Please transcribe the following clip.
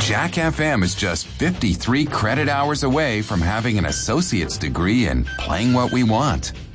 Jack FM is just 53 credit hours away from having an associate's degree in playing what we want.